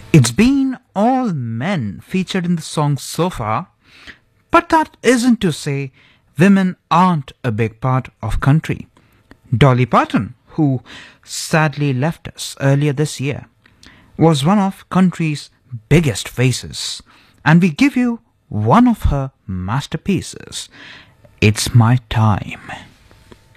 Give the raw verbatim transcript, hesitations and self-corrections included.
It's been all men featured in the song so far, but that isn't to say women aren't a big part of country. Dolly Parton, who sadly left us earlier this year, was one of country's biggest faces, and we give you one of her masterpieces. It's My Time.